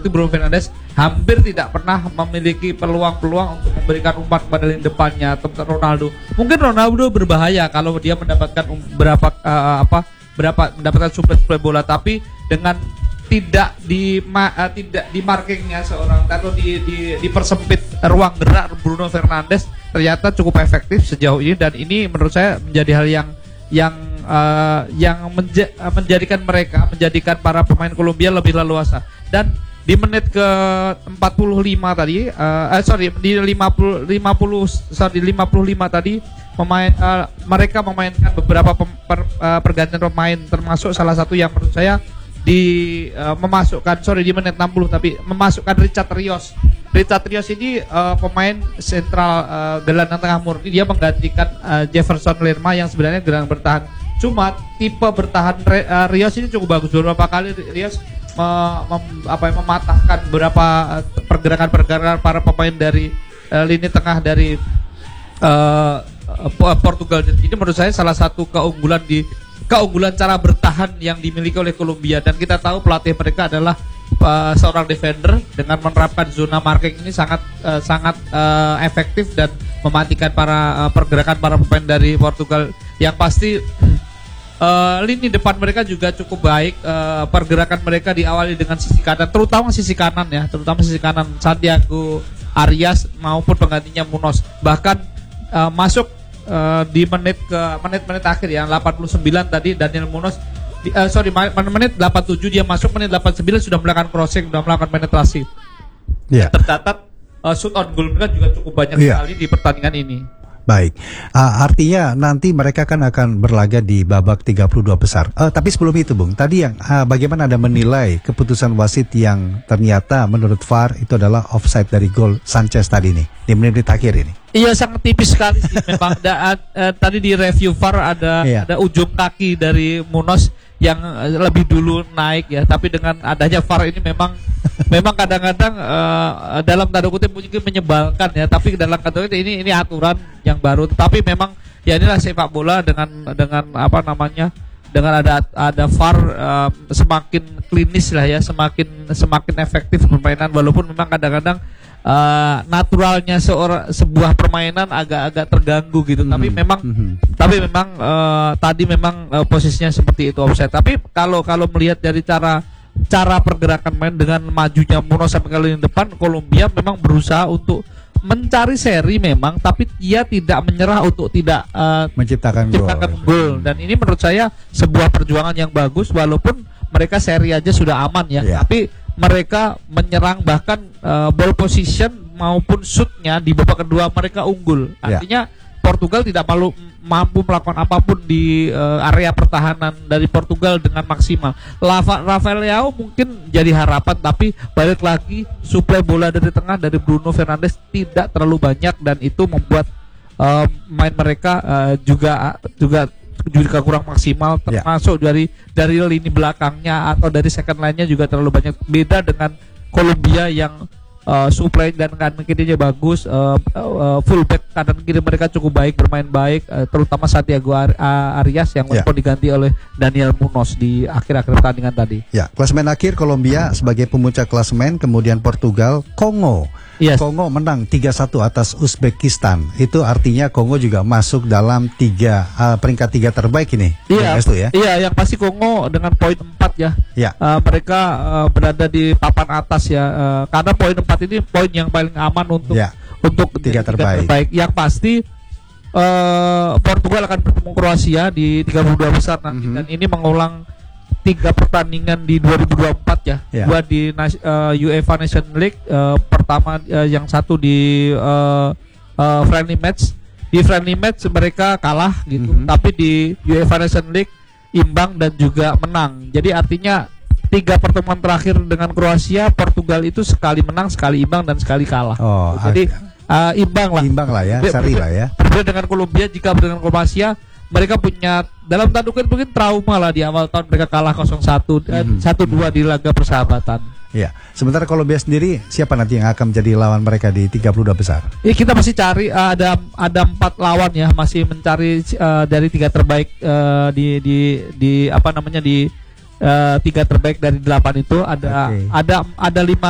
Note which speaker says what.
Speaker 1: terbukti Bruno Fernandes hampir tidak pernah memiliki peluang-peluang untuk memberikan umpan pada lini depannya Ronaldo. Mungkin Ronaldo berbahaya kalau dia mendapatkan mendapatkan suplai bola, tapi dengan tidak di markingnya seorang atau di persempit ruang gerak Bruno Fernandes ternyata cukup efektif sejauh ini, dan ini menurut saya menjadi hal yang menjadikan para pemain Kolombia lebih leluasa. Dan di menit ke 45 tadi di 55 tadi mereka memainkan beberapa pergantian pemain, termasuk salah satu yang menurut saya di menit 60 tapi memasukkan Richard Rios. Richard Rios ini pemain sentral gelandang tengah murni. Dia menggantikan Jefferson Lerma yang sebenarnya gelandang bertahan. Cuma tipe bertahan Rios ini cukup bagus. Beberapa kali Rios mematahkan beberapa pergerakan para pemain dari lini tengah dari Portugal. Ini menurut saya salah satu keunggulan cara bertahan yang dimiliki oleh Kolombia, dan kita tahu pelatih mereka adalah seorang defender. Dengan menerapkan zona marking ini sangat efektif dan mematikan pergerakan para pemain dari Portugal. Yang pasti lini depan mereka juga cukup baik. Pergerakan mereka diawali dengan sisi kanan, terutama sisi kanan Santiago Arias maupun penggantinya Munoz. Bahkan masuk di menit akhir ya 89 tadi Daniel Munoz menit 87 dia masuk, menit 89 sudah melakukan crossing, sudah melakukan penetrasi. Tercatat shoot on goal mereka juga cukup banyak sekali di pertandingan ini.
Speaker 2: Baik, artinya nanti mereka akan berlaga di babak 32 besar. Tapi sebelum itu Bung, tadi yang bagaimana Anda menilai keputusan wasit yang ternyata menurut VAR itu adalah offside dari gol Sanchez tadi nih di menit akhir ini?
Speaker 1: Iya, sangat tipis sekali sih. Memang tadi di review VAR ada ujung kaki dari Munoz yang lebih dulu naik ya, tapi dengan adanya VAR ini memang kadang-kadang dalam tanda kutip mungkin menyebalkan ya, tapi dalam tanda kutip ini aturan yang baru. Tapi memang ya inilah sepak bola dengan dengan ada VAR semakin klinis lah ya, semakin efektif permainan, walaupun memang kadang-kadang naturalnya sebuah permainan agak terganggu gitu. Tapi memang tadi memang posisinya seperti itu, offside. Tapi kalau melihat dari cara pergerakan main dengan majunya Munoz sampai ke lini depan, Kolombia memang berusaha untuk mencari seri memang, tapi dia tidak menyerah untuk tidak
Speaker 2: menciptakan
Speaker 1: gol. Dan ini menurut saya sebuah perjuangan yang bagus, walaupun mereka seri aja sudah aman ya. Tapi mereka menyerang, bahkan ball position maupun shootnya di babak kedua mereka unggul. Artinya Portugal tidak mampu melakukan apapun di area pertahanan dari Portugal dengan maksimal. Rafael Leao mungkin jadi harapan, tapi balik lagi suplai bola dari tengah dari Bruno Fernandes tidak terlalu banyak, dan itu membuat main mereka juga kurang maksimal, termasuk dari lini belakangnya atau dari second line-nya juga terlalu banyak. Beda dengan Kolombia yang supply dan kanan kirinya bagus, fullback kanan kiri mereka cukup baik, bermain baik, terutama Santiago Arias yang diganti oleh Daniel Munoz di akhir-akhir pertandingan tadi.
Speaker 2: Klasemen akhir Kolombia sebagai pemuncak klasemen, kemudian Portugal, Kongo. Kongo menang 3-1 atas Uzbekistan. Itu artinya Kongo juga masuk dalam peringkat 3 terbaik ini.
Speaker 1: Yang pasti Kongo dengan poin 4 ya. Mereka berada di papan atas ya. Karena poin 4 ini poin yang paling aman untuk 3 terbaik. Yang pasti Portugal akan bertemu Kroasia di 32 besar nanti, dan ini mengulang 3 pertandingan di 2024 ya. 2 di UEFA Nation League, pertama yang satu di friendly match. Di friendly match mereka kalah gitu, tapi di UEFA Nation League imbang dan juga menang. Jadi artinya 3 pertemuan terakhir dengan Kroasia, Portugal itu sekali menang, sekali imbang, dan sekali kalah. Jadi imbang lah ya, seri lah ya. Berbeda dengan Kolombia, jika dengan Kroasia mereka punya dalam tanda kutip mungkin trauma lah, di awal tahun mereka kalah 0-1 1-2 di laga persahabatan.
Speaker 2: Sementara Kolombia sendiri, siapa nanti yang akan menjadi lawan mereka di 32 besar?
Speaker 1: Kita masih cari, ada 4 lawan ya, masih mencari dari 3 terbaik di 3 terbaik dari 8 itu ada 5